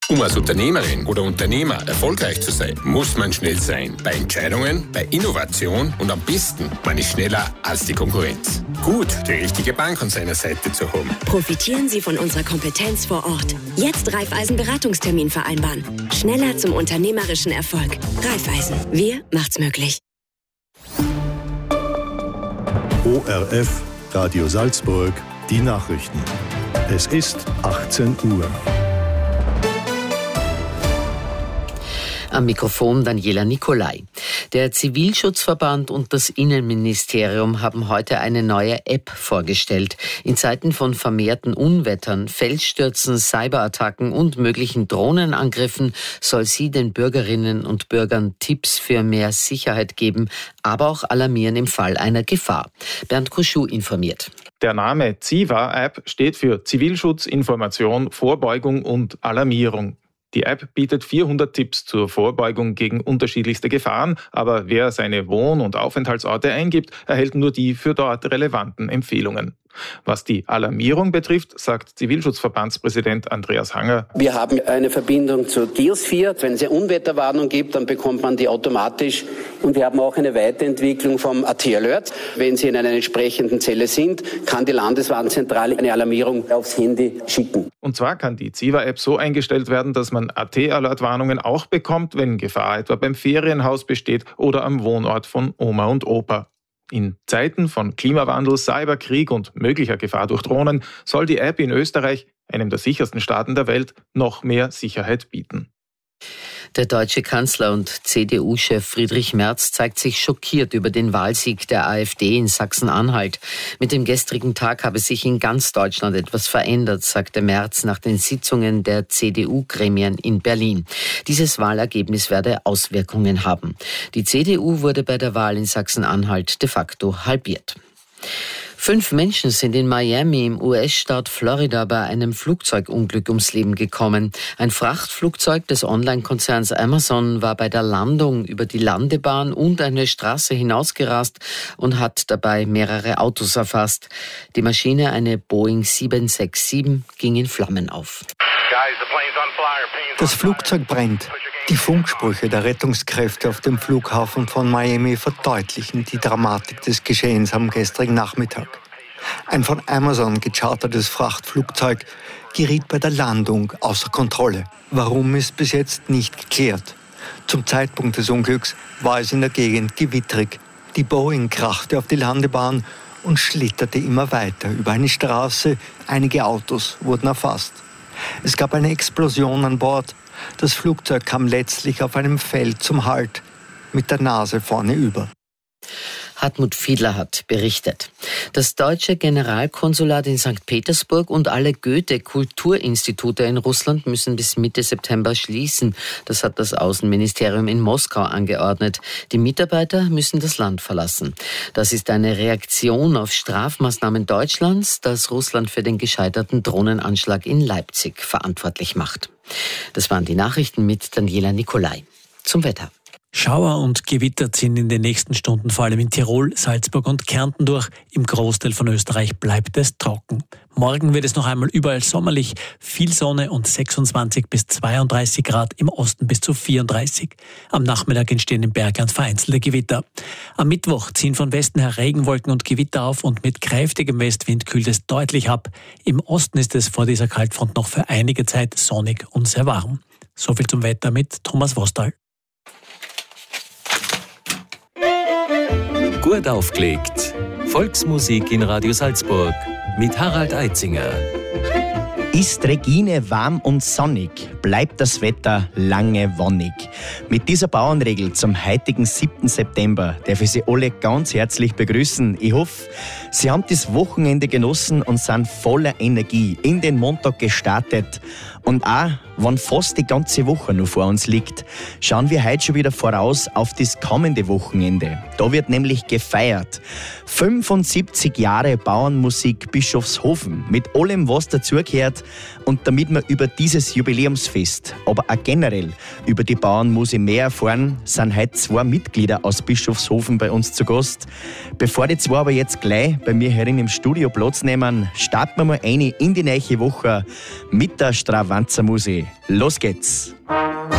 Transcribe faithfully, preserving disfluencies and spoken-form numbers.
Um als Unternehmerin oder Unternehmer erfolgreich zu sein, muss man schnell sein. Bei Entscheidungen, bei Innovation und am besten, man ist schneller als die Konkurrenz. Gut, die richtige Bank an seiner Seite zu haben. Profitieren Sie von unserer Kompetenz vor Ort. Jetzt Raiffeisen Beratungstermin vereinbaren. Schneller zum unternehmerischen Erfolg. Raiffeisen. Wir macht's möglich. O R F, Radio Salzburg, die Nachrichten. Es ist achtzehn Uhr. Am Mikrofon Daniela Nicolai. Der Zivilschutzverband und das Innenministerium haben heute eine neue App vorgestellt. In Zeiten von vermehrten Unwettern, Felsstürzen, Cyberattacken und möglichen Drohnenangriffen soll sie den Bürgerinnen und Bürgern Tipps für mehr Sicherheit geben, aber auch alarmieren im Fall einer Gefahr. Bernd Kuschuh informiert. Der Name ZIVA-App steht für Zivilschutz, Information, Vorbeugung und Alarmierung. Die App bietet vierhundert Tipps zur Vorbeugung gegen unterschiedlichste Gefahren, aber wer seine Wohn- und Aufenthaltsorte eingibt, erhält nur die für dort relevanten Empfehlungen. Was die Alarmierung betrifft, sagt Zivilschutzverbandspräsident Andreas Hanger: Wir haben eine Verbindung zu Geosphere. Wenn es eine Unwetterwarnung gibt, dann bekommt man die automatisch. Und wir haben auch eine Weiterentwicklung vom A T-Alert. Wenn Sie in einer entsprechenden Zelle sind, kann die Landeswarnzentrale eine Alarmierung aufs Handy schicken. Und zwar kann die ZIVA-App so eingestellt werden, dass man A T-Alert-Warnungen auch bekommt, wenn Gefahr etwa beim Ferienhaus besteht oder am Wohnort von Oma und Opa. In Zeiten von Klimawandel, Cyberkrieg und möglicher Gefahr durch Drohnen soll die App in Österreich, einem der sichersten Staaten der Welt, noch mehr Sicherheit bieten. Der deutsche Kanzler und C D U-Chef Friedrich Merz zeigt sich schockiert über den Wahlsieg der AfD in Sachsen-Anhalt. Mit dem gestrigen Tag habe sich in ganz Deutschland etwas verändert, sagte Merz nach den Sitzungen der C D U-Gremien in Berlin. Dieses Wahlergebnis werde Auswirkungen haben. Die C D U wurde bei der Wahl in Sachsen-Anhalt de facto halbiert. Fünf Menschen sind in Miami im U S-Staat Florida bei einem Flugzeugunglück ums Leben gekommen. Ein Frachtflugzeug des Online-Konzerns Amazon war bei der Landung über die Landebahn und eine Straße hinausgerast und hat dabei mehrere Autos erfasst. Die Maschine, eine Boeing sieben sechs sieben, ging in Flammen auf. Das Flugzeug brennt. Die Funksprüche der Rettungskräfte auf dem Flughafen von Miami verdeutlichen die Dramatik des Geschehens am gestrigen Nachmittag. Ein von Amazon gechartertes Frachtflugzeug geriet bei der Landung außer Kontrolle. Warum, ist bis jetzt nicht geklärt. Zum Zeitpunkt des Unglücks war es in der Gegend gewittrig. Die Boeing krachte auf die Landebahn und schlitterte immer weiter über eine Straße. Einige Autos wurden erfasst. Es gab eine Explosion an Bord. Das Flugzeug kam letztlich auf einem Feld zum Halt, mit der Nase vorne über. Hartmut Fiedler hat berichtet. Das deutsche Generalkonsulat in Sankt Petersburg und alle Goethe-Kulturinstitute in Russland müssen bis Mitte September schließen. Das hat das Außenministerium in Moskau angeordnet. Die Mitarbeiter müssen das Land verlassen. Das ist eine Reaktion auf Strafmaßnahmen Deutschlands, das Russland für den gescheiterten Drohnenanschlag in Leipzig verantwortlich macht. Das waren die Nachrichten mit Daniela Nicolai. Zum Wetter. Schauer und Gewitter ziehen in den nächsten Stunden vor allem in Tirol, Salzburg und Kärnten durch. Im Großteil von Österreich bleibt es trocken. Morgen wird es noch einmal überall sommerlich, viel Sonne und sechsundzwanzig bis zweiunddreißig Grad, im Osten bis zu vierunddreißig. Am Nachmittag entstehen im Bergland vereinzelte Gewitter. Am Mittwoch ziehen von Westen her Regenwolken und Gewitter auf und mit kräftigem Westwind kühlt es deutlich ab. Im Osten ist es vor dieser Kaltfront noch für einige Zeit sonnig und sehr warm. Soviel zum Wetter mit Thomas Vostal. Gut aufgelegt. Volksmusik in Radio Salzburg mit Harald Eitzinger. Ist Regine warm und sonnig, bleibt das Wetter lange wonnig. Mit dieser Bauernregel zum heutigen siebten September darf ich Sie alle ganz herzlich begrüßen. Ich hoffe, Sie haben das Wochenende genossen und sind voller Energie in den Montag gestartet. Und auch, wenn fast die ganze Woche noch vor uns liegt, schauen wir heute schon wieder voraus auf das kommende Wochenende. Da wird nämlich gefeiert. fünfundsiebzig Jahre Bauernmusik Bischofshofen mit allem, was dazugehört. hat. Und damit wir über dieses Jubiläumsfest, aber auch generell über die Bauernmusik mehr erfahren, sind heute zwei Mitglieder aus Bischofshofen bei uns zu Gast. Bevor die zwei aber jetzt gleich bei mir herin im Studio Platz nehmen, starten wir mal eine in die neue Woche mit der Stravanzer Musik. Los geht's!